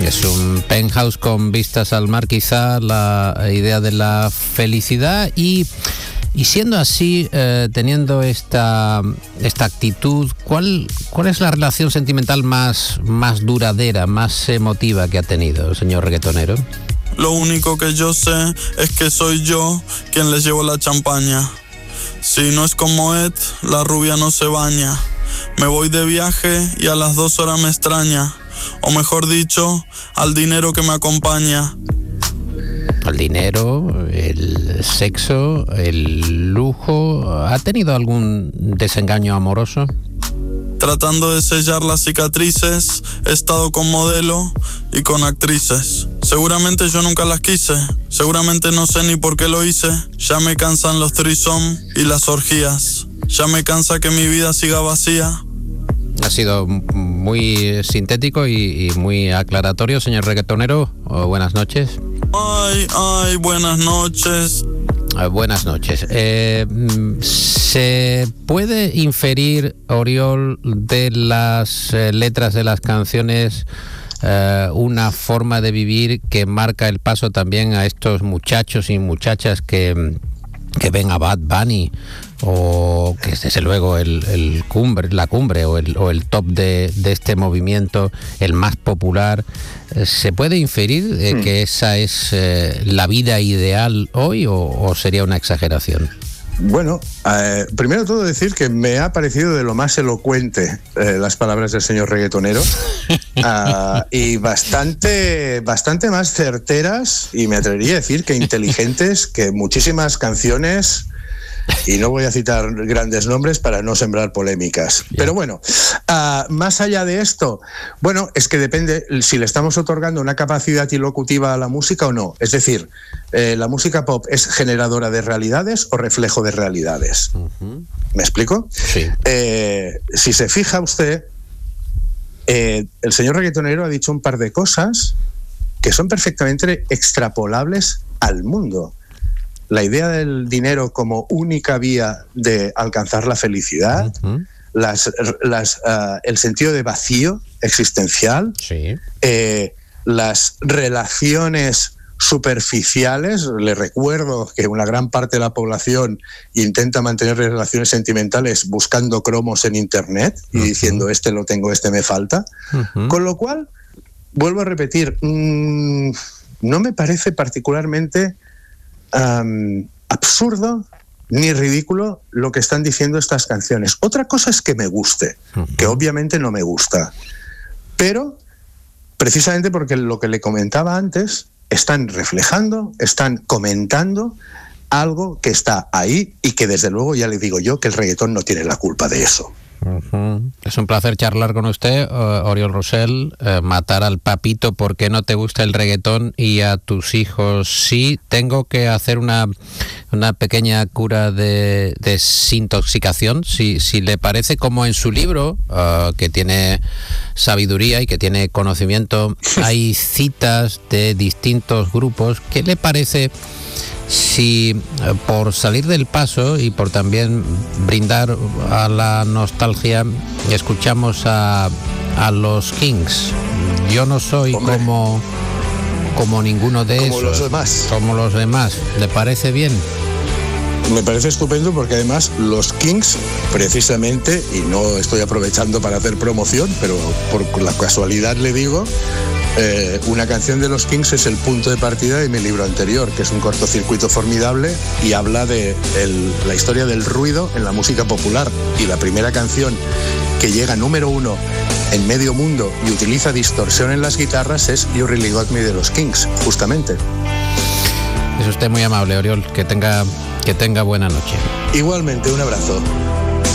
Es un penthouse con vistas al mar, quizá la idea de la felicidad y siendo así, teniendo esta actitud, ¿cuál es la relación sentimental más duradera, más emotiva que ha tenido, señor reggaetonero? Lo único que yo sé es que soy yo quien les llevo la champaña. Si no es como Ed, la rubia no se baña. Me voy de viaje y a las 2 horas me extraña. O mejor dicho, al dinero que me acompaña. El dinero, el sexo, el lujo. ¿Ha tenido algún desengaño amoroso? Tratando de sellar las cicatrices, he estado con modelo y con actrices. Seguramente yo nunca las quise, seguramente no sé ni por qué lo hice. Ya me cansan los threesome y las orgías. Ya me cansa que mi vida siga vacía. Ha sido muy sintético y muy aclaratorio, señor reggaetonero. Buenas noches. Ay, buenas noches. Buenas noches. ¿Se puede inferir, Oriol, de las letras de las canciones una forma de vivir que marca el paso también a estos muchachos y muchachas que ven a Bad Bunny, o que es desde luego la cumbre o el top de este movimiento, el más popular? ¿Se puede inferir que esa es la vida ideal hoy o sería una exageración? Bueno, primero todo decir que me ha parecido de lo más elocuente las palabras del señor reggaetonero y bastante más certeras, y me atrevería a decir que inteligentes, que muchísimas canciones, y no voy a citar grandes nombres para no sembrar polémicas. Yeah. Pero bueno, más allá de esto, bueno, es que depende si le estamos otorgando una capacidad ilocutiva a la música o no. Es decir, ¿la música pop es generadora de realidades o reflejo de realidades? Uh-huh. ¿Me explico? Sí. Si se fija usted, el señor reggaetonero ha dicho un par de cosas que son perfectamente extrapolables al mundo. La idea del dinero como única vía de alcanzar la felicidad, uh-huh. El sentido de vacío existencial, sí. Las relaciones superficiales. Le recuerdo que una gran parte de la población intenta mantener relaciones sentimentales buscando cromos en internet y uh-huh. diciendo este lo tengo, este me falta. Uh-huh. Con lo cual, vuelvo a repetir, no me parece particularmente absurdo ni ridículo lo que están diciendo estas canciones. Otra cosa es que me guste, que obviamente no me gusta, pero precisamente porque lo que le comentaba antes, están reflejando, están comentando algo que está ahí y que desde luego ya le digo yo que el reggaetón no tiene la culpa de eso. Uh-huh. Es un placer charlar con usted, Oriol Rosell. Matar al papito porque no te gusta el reggaetón y a tus hijos sí. Tengo que hacer una pequeña cura de desintoxicación, si le parece, como en su libro, que tiene sabiduría y que tiene conocimiento, hay citas de distintos grupos. ¿Qué le parece si por salir del paso y por también brindar a la nostalgia escuchamos a los Kings? Yo no soy como ninguno de esos. Como los demás. ¿Le parece bien? Me parece estupendo, porque además los Kings, precisamente, y no estoy aprovechando para hacer promoción, pero por la casualidad le digo, una canción de los Kings es el punto de partida de mi libro anterior, que es un cortocircuito formidable y habla de la historia del ruido en la música popular. Y la primera canción que llega número 1 en medio mundo y utiliza distorsión en las guitarras es You Really Got Me de los Kings, justamente. Es usted muy amable, Oriol. Que tenga buena noche. Igualmente, un abrazo.